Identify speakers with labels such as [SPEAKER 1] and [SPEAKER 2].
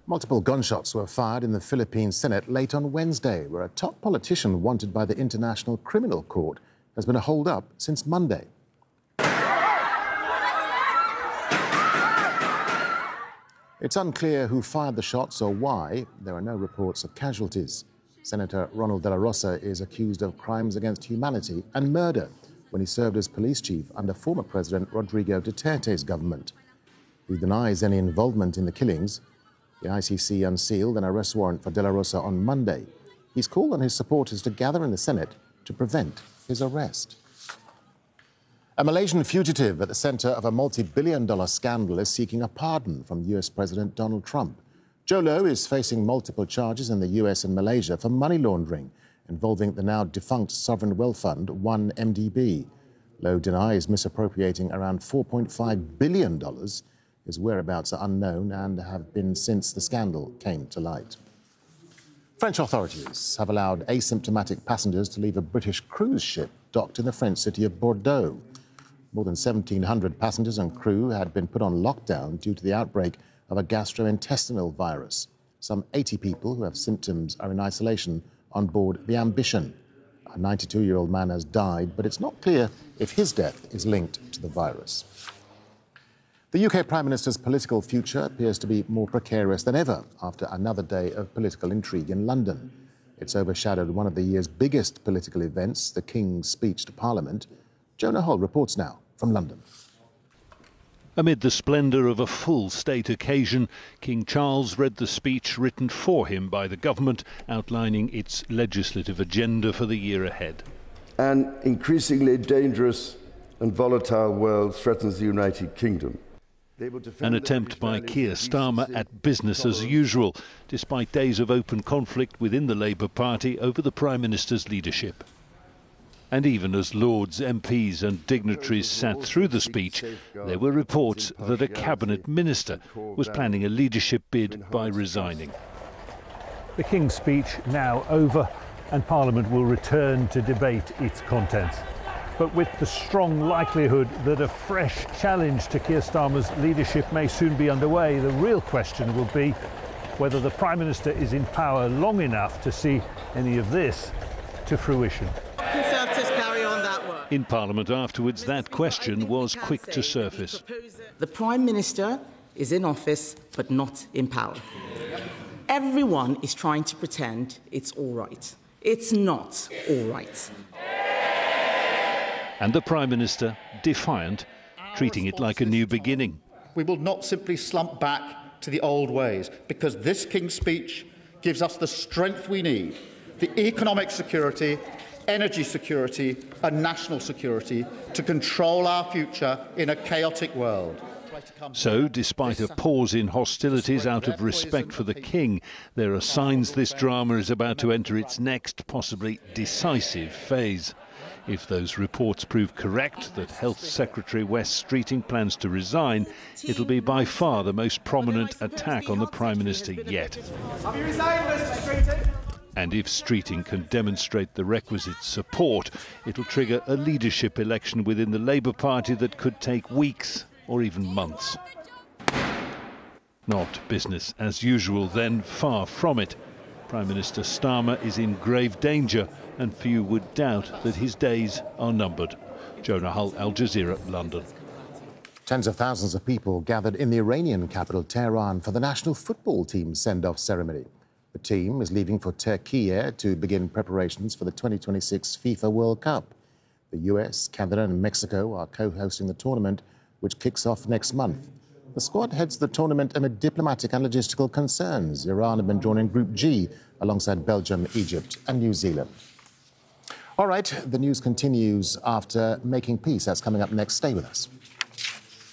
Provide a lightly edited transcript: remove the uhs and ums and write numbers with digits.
[SPEAKER 1] Multiple gunshots were fired in the Philippine Senate late on Wednesday, where a top politician wanted by the International Criminal Court has been holed up since Monday. It's unclear who fired the shots or why. There are no reports of casualties. Senator Ronald De La Rosa is accused of crimes against humanity and murder when he served as police chief under former President Rodrigo Duterte's government. He denies any involvement in the killings. The ICC unsealed an arrest warrant for De La Rosa on Monday. He's called on his supporters to gather in the Senate to prevent his arrest. A Malaysian fugitive at the centre of a multi-billion-dollar scandal is seeking a pardon from US President Donald Trump. Joe Low is facing multiple charges in the US and Malaysia for money laundering involving the now defunct sovereign wealth fund 1MDB. Low denies misappropriating around $4.5 billion. His whereabouts are unknown and have been since the scandal came to light. French authorities have allowed asymptomatic passengers to leave a British cruise ship docked in the French city of Bordeaux. More than 1,700 passengers and crew had been put on lockdown due to the outbreak of a gastrointestinal virus. Some 80 people who have symptoms are in isolation on board the Ambition. A 92-year-old man has died, but it's not clear if his death is linked to the virus. The UK Prime Minister's political future appears to be more precarious than ever after another day of political intrigue in London. It's overshadowed one of the year's biggest political events, the King's Speech to Parliament. Jonah Hull reports now from London.
[SPEAKER 2] Amid the splendour of a full state occasion, King Charles read the speech written for him by the government, outlining its legislative agenda for the year ahead.
[SPEAKER 3] An increasingly dangerous and volatile world threatens the United Kingdom.
[SPEAKER 2] An attempt by Keir Starmer at business as usual, despite days of open conflict within the Labour Party over the Prime Minister's leadership. And even as Lords, MPs and dignitaries sat through the speech, there were reports that a cabinet minister was planning a leadership bid by resigning.
[SPEAKER 4] The King's Speech now over, and Parliament will return to debate its contents. But with the strong likelihood that a fresh challenge to Keir Starmer's leadership may soon be underway, the real question will be whether the Prime Minister is in power long enough to see any of this to fruition.
[SPEAKER 5] Conservatives carry on that work.
[SPEAKER 2] In Parliament afterwards, that question was quick to surface.
[SPEAKER 5] The Prime Minister is in office, but not in power. Everyone is trying to pretend it's all right. It's not all right.
[SPEAKER 2] And the Prime Minister, defiant, treating it like a new beginning.
[SPEAKER 6] We will not simply slump back to the old ways, because this King's Speech gives us the strength we need, the economic security, energy security and national security to control our future in a chaotic world.
[SPEAKER 2] So, despite a pause in hostilities out of respect for the King, there are signs this drama is about to enter its next, possibly decisive phase. If those reports prove correct that Health Secretary Wes Streeting plans to resign, it'll be by far the most prominent attack on the Prime Minister yet.
[SPEAKER 7] Have you resigned, Mr. Streeting?
[SPEAKER 2] And if Streeting can demonstrate the requisite support, it'll trigger a leadership election within the Labour Party that could take weeks or even months. Not business as usual then, far from it. Prime Minister Starmer is in grave danger, and few would doubt that his days are numbered. Jonah Hull, Al Jazeera, London.
[SPEAKER 1] Tens of thousands of people gathered in the Iranian capital, Tehran, for the national football team's send-off ceremony. The team is leaving for Turkey to begin preparations for the 2026 FIFA World Cup. The US, Canada and Mexico are co-hosting the tournament, which kicks off next month. The squad heads the tournament amid diplomatic and logistical concerns. Iran have been joining Group G alongside Belgium, Egypt and New Zealand. All right, the news continues after Making Peace. That's coming up next. Stay with us.